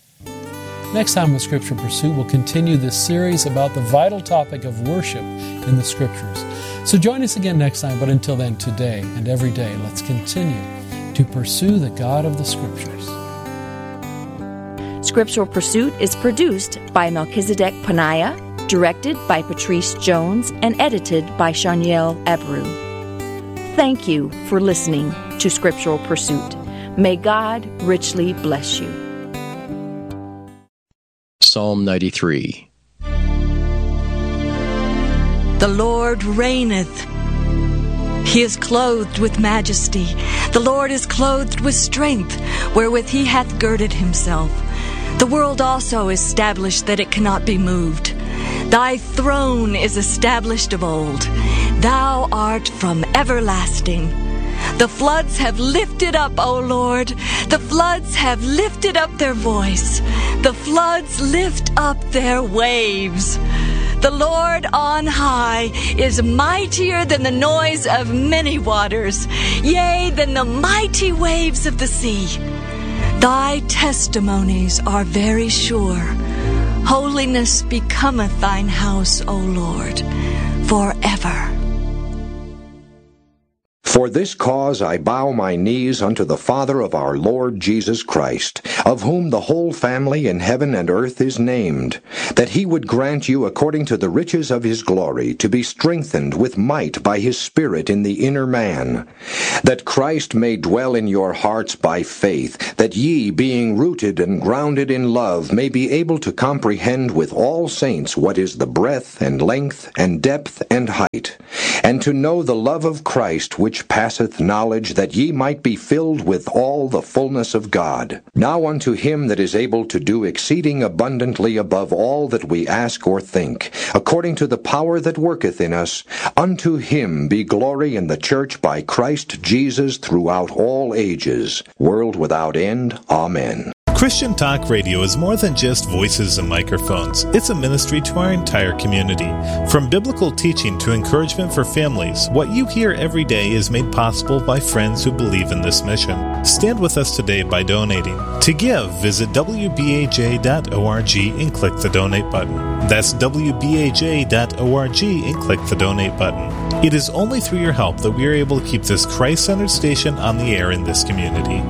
Next time on Scripture Pursuit, we'll continue this series about the vital topic of worship in the Scriptures. So join us again next time, but until then, today and every day, let's continue to pursue the God of the Scriptures. Scriptural Pursuit is produced by Melchizedek Panaya, directed by Patrice Jones, and edited by Shaniel Abreu. Thank you for listening to Scriptural Pursuit. May God richly bless you. Psalm ninety-three. The Lord reigneth. He is clothed with majesty. The Lord is clothed with strength, wherewith He hath girded Himself. The world also is established that it cannot be moved. Thy throne is established of old. Thou art from everlasting. The floods have lifted up, O Lord. The floods have lifted up their voice. The floods lift up their waves. The Lord on high is mightier than the noise of many waters, yea, than the mighty waves of the sea. Thy testimonies are very sure. Holiness becometh thine house, O Lord, forever. For this cause I bow my knees unto the Father of our Lord Jesus Christ, of whom the whole family in heaven and earth is named, that he would grant you according to the riches of his glory to be strengthened with might by his Spirit in the inner man, that Christ may dwell in your hearts by faith, that ye, being rooted and grounded in love, may be able to comprehend with all saints what is the breadth and length and depth and height, and to know the love of Christ which passeth knowledge, that ye might be filled with all the fullness of God. Now unto him that is able to do exceeding abundantly above all that we ask or think, according to the power that worketh in us, unto him be glory in the church by Christ Jesus throughout all ages, world without end. Amen. Christian Talk Radio is more than just voices and microphones. It's a ministry to our entire community. From biblical teaching to encouragement for families, what you hear every day is made possible by friends who believe in this mission. Stand with us today by donating. To give, visit w b a j dot org and click the donate button. That's w b a j dot org and click the donate button. It is only through your help that we are able to keep this Christ-centered station on the air in this community.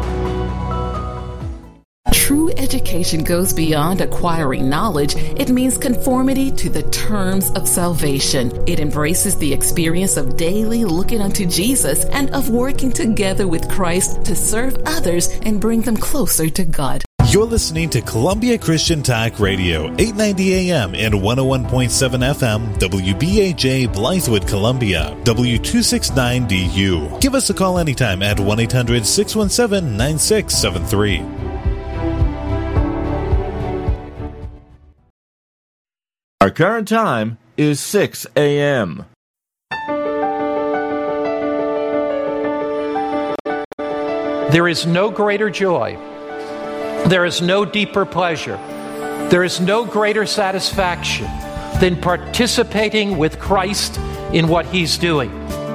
True education goes beyond acquiring knowledge. It means conformity to the terms of salvation. It embraces the experience of daily looking unto Jesus and of working together with Christ to serve others and bring them closer to God. You're listening to Columbia Christian Talk Radio, eight ninety A M and one oh one point seven F M, W B A J, Blythewood, Columbia, W two sixty-nine D U. Give us a call anytime at one eight hundred six one seven nine six seven three. Our current time is six A M There is no greater joy. There is no deeper pleasure. There is no greater satisfaction than participating with Christ in what He's doing.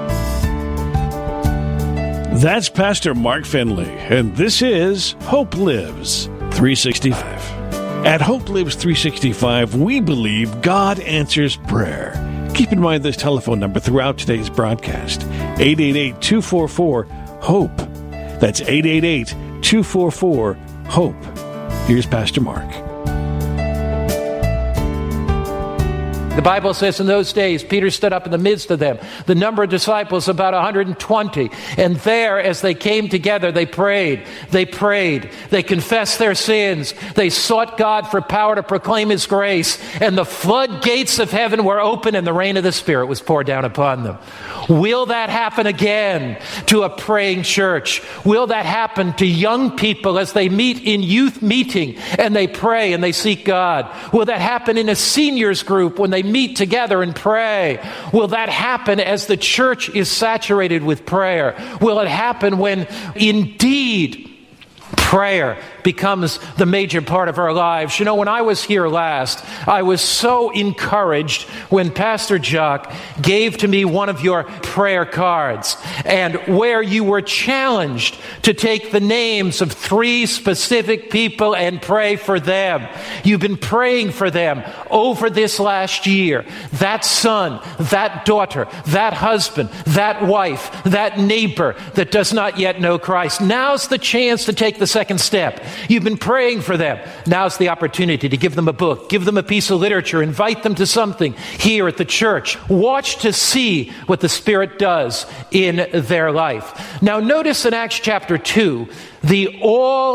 That's Pastor Mark Finley, and this is Hope Lives three sixty-five. At Hope Lives three sixty-five, we believe God answers prayer. Keep in mind this telephone number throughout today's broadcast, eight eight eight, two four four, HOPE. That's eight eight eight, two four four, HOPE. Here's Pastor Mark. The Bible says in those days, Peter stood up in the midst of them. The number of disciples, about one hundred twenty. And there, as they came together, they prayed. They prayed. They confessed their sins. They sought God for power to proclaim His grace. And the floodgates of heaven were open and the rain of the Spirit was poured down upon them. Will that happen again to a praying church? Will that happen to young people as they meet in youth meeting and they pray and they seek God? Will that happen in a seniors group when they meet together and pray? Will that happen as the church is saturated with prayer? Will it happen when indeed prayer becomes the major part of our lives? You know, when I was here last, I was so encouraged when Pastor Jock gave to me one of your prayer cards, and where you were challenged to take the names of three specific people and pray for them. You've been praying for them over this last year. That son, that daughter, that husband, that wife, that neighbor that does not yet know Christ. Now's the chance to take the second step. You've been praying for them. Now's the opportunity to give them a book, give them a piece of literature, invite them to something here at the church. Watch to see what the Spirit does in their life. Now notice in Acts chapter two, the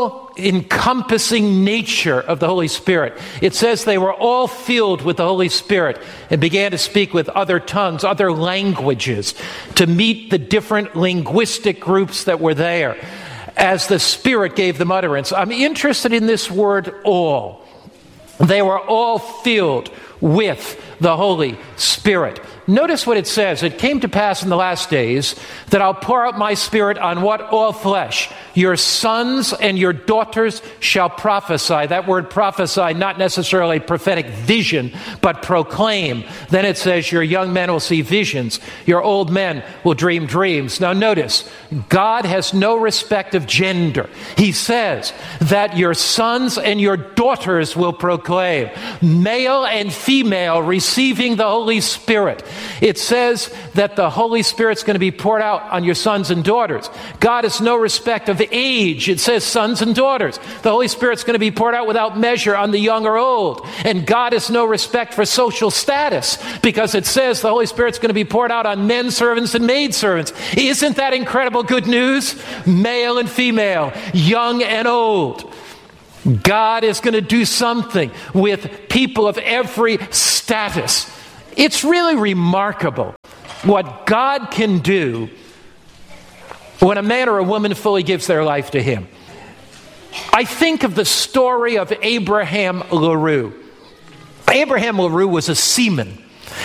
all-encompassing nature of the Holy Spirit. It says they were all filled with the Holy Spirit and began to speak with other tongues, other languages, to meet the different linguistic groups that were there as the Spirit gave them utterance. I'm interested in this word all. They were all filled with the Holy Spirit. Notice what it says. It came to pass in the last days that I'll pour out my Spirit on what? All flesh. Your sons and your daughters shall prophesy. That word prophesy, not necessarily prophetic vision, but proclaim. Then it says your young men will see visions. Your old men will dream dreams. Now notice, God has no respect of gender. He says that your sons and your daughters will proclaim. Male and female receive receiving the Holy Spirit. It says that the Holy Spirit's going to be poured out on your sons and daughters. God is no respect of age. It says sons and daughters. The Holy Spirit's going to be poured out without measure on the young or old. And God has no respect for social status, because it says the Holy Spirit's going to be poured out on men servants and maid servants. Isn't that incredible good news? Male and female, young and old. God is going to do something with people of every status. It's really remarkable what God can do when a man or a woman fully gives their life to Him. I think of the story of Abraham LaRue. Abraham LaRue was a seaman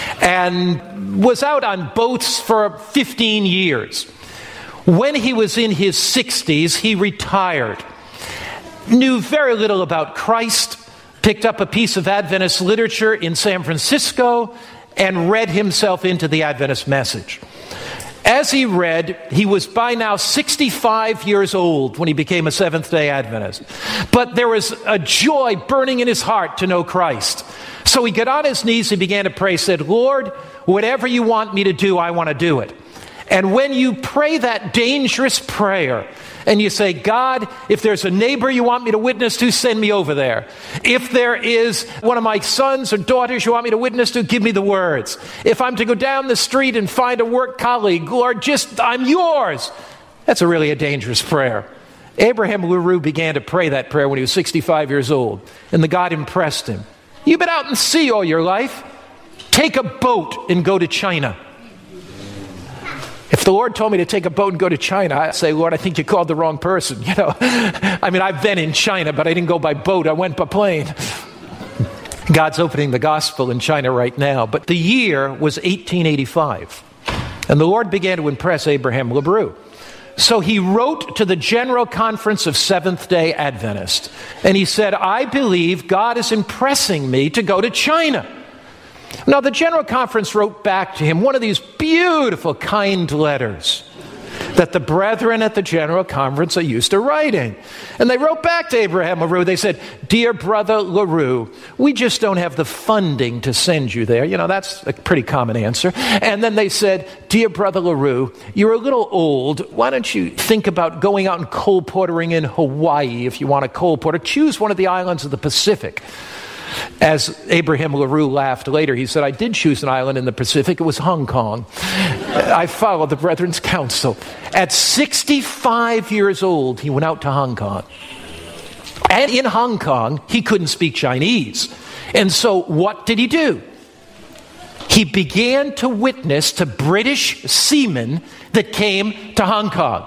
and was out on boats for fifteen years. When he was in his sixties, he retired. Knew very little about Christ, picked up a piece of Adventist literature in San Francisco, and read himself into the Adventist message. As he read, he was by now sixty-five years old when he became a Seventh-day Adventist. But there was a joy burning in his heart to know Christ. So he got on his knees and began to pray, said, Lord, whatever you want me to do, I want to do it. And when you pray that dangerous prayer, and you say, God, if there's a neighbor you want me to witness to, send me over there. If there is one of my sons or daughters you want me to witness to, give me the words. If I'm to go down the street and find a work colleague, Lord, just, I'm yours. That's a really a dangerous prayer. Abraham LaRue began to pray that prayer when he was sixty-five years old, and the God impressed him. You've been out in the sea all your life. Take a boat and go to China. If the Lord told me to take a boat and go to China, I'd say, Lord, I think you called the wrong person. You know, I mean, I've been in China, but I didn't go by boat. I went by plane. God's opening the gospel in China right now. But the year was eighteen eighty-five. And the Lord began to impress Abraham LaRue. So he wrote to the General Conference of Seventh-day Adventists. And he said, I believe God is impressing me to go to China. Now, the General Conference wrote back to him one of these beautiful, kind letters that the brethren at the General Conference are used to writing. And they wrote back to Abraham LaRue. They said, Dear Brother LaRue, we just don't have the funding to send you there. You know, that's a pretty common answer. And then they said, Dear Brother LaRue, you're a little old. Why don't you think about going out and colportering in Hawaii if you want a colporter? Choose one of the islands of the Pacific. As Abraham LaRue laughed later, he said, I did choose an island in the Pacific. It was Hong Kong. I followed the Brethren's counsel. At sixty-five years old, he went out to Hong Kong. And in Hong Kong, he couldn't speak Chinese. And so what did he do? He began to witness to British seamen that came to Hong Kong.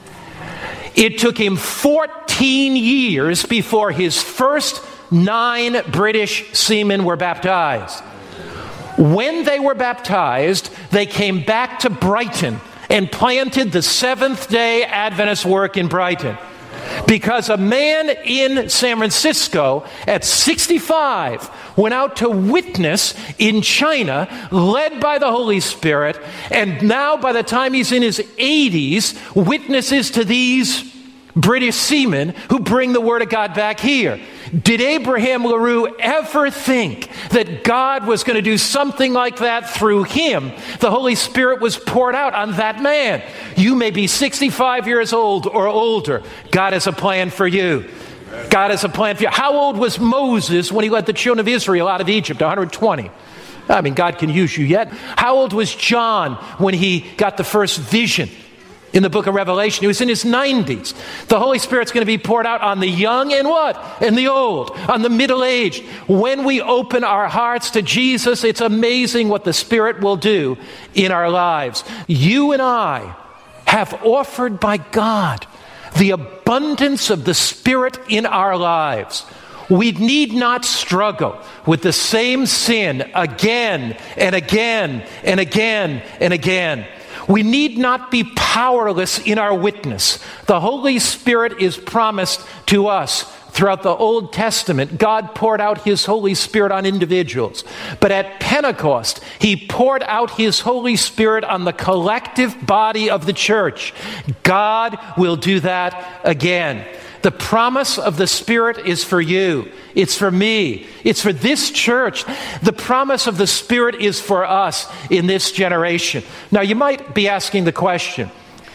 It took him fourteen years before his first Nine British seamen were baptized. When they were baptized, they came back to Brighton and planted the Seventh-day Adventist work in Brighton. Because a man in San Francisco at sixty-five went out to witness in China, led by the Holy Spirit, and now by the time he's in his eighties, witnesses to these British seamen who bring the Word of God back here. Did Abraham LaRue ever think that God was going to do something like that through him? The Holy Spirit was poured out on that man. You may be sixty-five years old or older. God has a plan for you. God has a plan for you. How old was Moses when he led the children of Israel out of Egypt? one hundred twenty. I mean, God can use you yet. How old was John when he got the first vision in the book of Revelation? He was in his nineties. The Holy Spirit's going to be poured out on the young and what? And the old, on the middle-aged. When we open our hearts to Jesus, it's amazing what the Spirit will do in our lives. You and I have offered by God the abundance of the Spirit in our lives. We need not struggle with the same sin again and again and again and again. We need not be powerless in our witness. The Holy Spirit is promised to us throughout the Old Testament. God poured out His Holy Spirit on individuals. But at Pentecost, He poured out His Holy Spirit on the collective body of the church. God will do that again. The promise of the Spirit is for you. It's for me. It's for this church. The promise of the Spirit is for us in this generation. Now, you might be asking the question,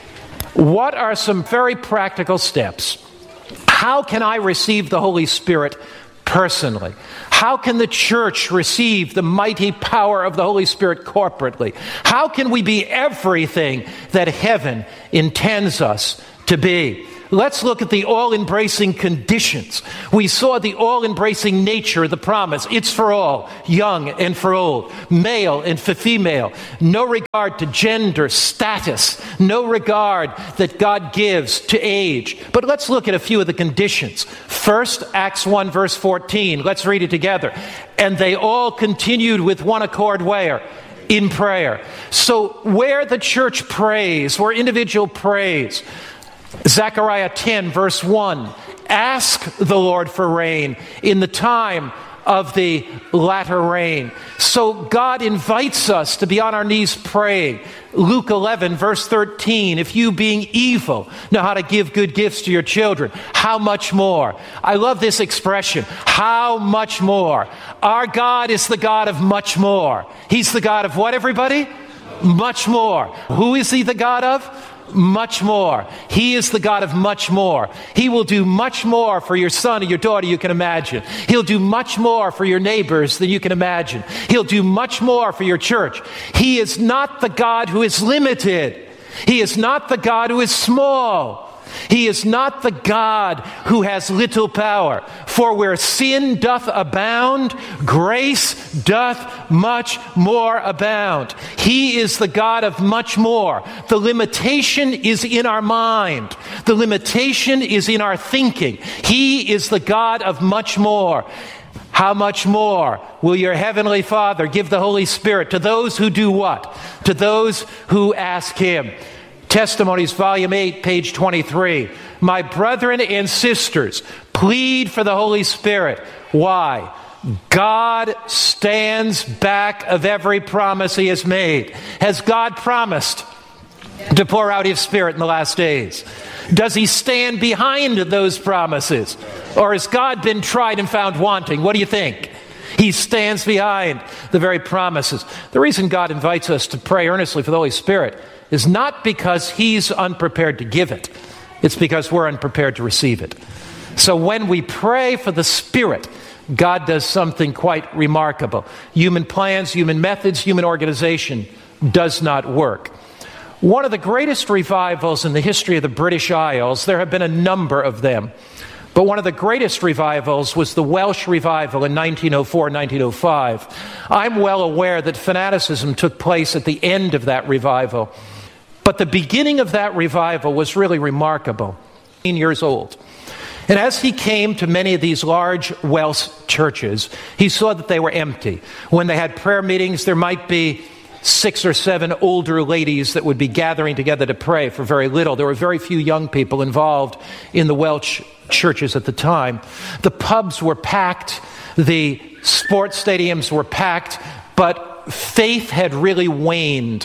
what are some very practical steps? How can I receive the Holy Spirit personally? How can the church receive the mighty power of the Holy Spirit corporately? How can we be everything that heaven intends us to be? Let's look at the all-embracing conditions. We saw the all-embracing nature of the promise. It's for all, young and for old, male and for female. No regard to gender, status, no regard that God gives to age. But let's look at a few of the conditions. First, Acts one, verse fourteen. Let's read it together. And they all continued with one accord where? In prayer. So where the church prays, where individual prays, Zechariah ten, verse one, ask the Lord for rain in the time of the latter rain. So God invites us to be on our knees praying. Luke eleven, verse thirteen, if you being evil know how to give good gifts to your children, how much more? I love this expression, how much more? Our God is the God of much more. He's the God of what, everybody? Much more. Who is he the God of? Much more. He is the God of much more. He will do much more for your son or your daughter you can imagine. He'll do much more for your neighbors than you can imagine. He'll do much more for your church. He is not the God who is limited. He is not the God who is small. He is not the God who has little power. For where sin doth abound, grace doth much more abound. He is the God of much more. The limitation is in our mind. The limitation is in our thinking. He is the God of much more. How much more will your heavenly Father give the Holy Spirit to those who do what? To those who ask him. Testimonies, volume eight, page twenty-three. My brethren and sisters, plead for the Holy Spirit. Why? God stands back of every promise he has made. Has God promised to pour out his Spirit in the last days? Does he stand behind those promises? Or has God been tried and found wanting? What do you think? He stands behind the very promises. The reason God invites us to pray earnestly for the Holy Spirit is not because he's unprepared to give it. It's because we're unprepared to receive it. So when we pray for the Spirit, God does something quite remarkable. Human plans, human methods, human organization does not work. One of the greatest revivals in the history of the British Isles, there have been a number of them, but one of the greatest revivals was the Welsh revival in nineteen oh four, nineteen oh five. I'm well aware that fanaticism took place at the end of that revival. But the beginning of that revival was really remarkable. eighteen years old. And as he came to many of these large Welsh churches, he saw that they were empty. When they had prayer meetings, there might be six or seven older ladies that would be gathering together to pray for very little. There were very few young people involved in the Welsh churches at the time. The pubs were packed. The sports stadiums were packed. But faith had really waned.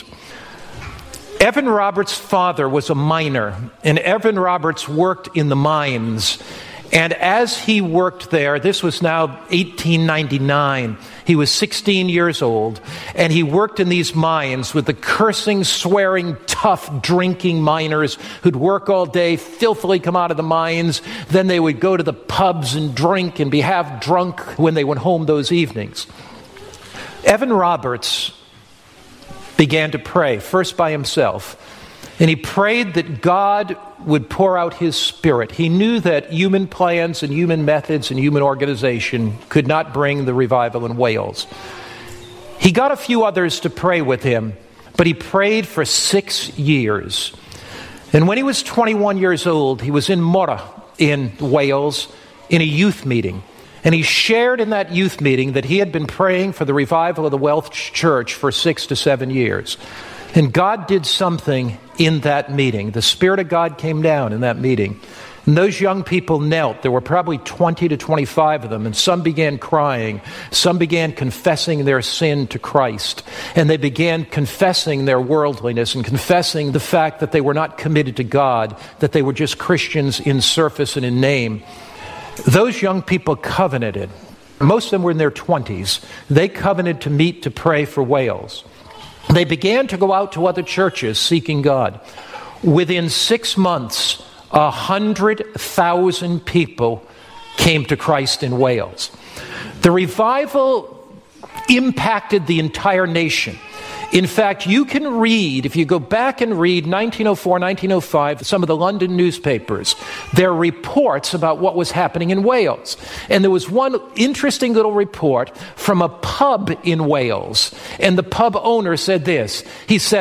Evan Roberts' father was a miner, and Evan Roberts worked in the mines. And as he worked there, this was now eighteen ninety-nine, he was sixteen years old, and he worked in these mines with the cursing, swearing, tough, drinking miners who'd work all day, filthily come out of the mines, then they would go to the pubs and drink and be half drunk when they went home those evenings. Evan Roberts began to pray, first by himself, and he prayed that God would pour out his Spirit. He knew that human plans and human methods and human organization could not bring the revival in Wales. He got a few others to pray with him, but he prayed for six years. And when he was twenty-one years old, he was in Mora in Wales in a youth meeting. And he shared in that youth meeting that he had been praying for the revival of the Welsh church for six to seven years. And God did something in that meeting. The Spirit of God came down in that meeting. And those young people knelt. There were probably twenty to twenty-five of them, and some began crying. Some began confessing their sin to Christ. And they began confessing their worldliness and confessing the fact that they were not committed to God, that they were just Christians in surface and in name. Those young people covenanted. Most of them were in their twenties. They covenanted to meet to pray for Wales. They began to go out to other churches seeking God. Within six months, A hundred thousand people came to Christ in Wales. The revival impacted the entire nation. In fact, you can read, if you go back and read nineteen oh four, nineteen oh five, some of the London newspapers, there are reports about what was happening in Wales. And there was one interesting little report from a pub in Wales. And the pub owner said this. He said,